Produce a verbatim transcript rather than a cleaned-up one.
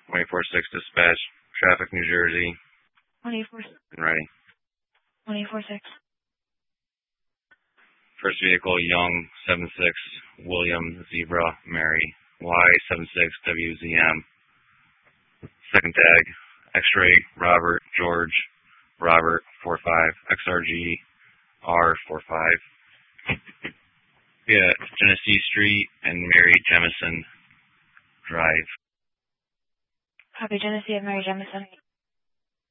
twenty-four six dispatch. Traffic, New Jersey. twenty-four. Ready. twenty-four six. First vehicle, Young, seven six, William, Zebra, Mary, Y, seven six, W Z M. Second tag, X-ray, Robert, George, Robert, four five, X R G, R, four five. Yeah, Genesee Street and Mary Jemison Drive. Copy, Genesee and Mary Jemison.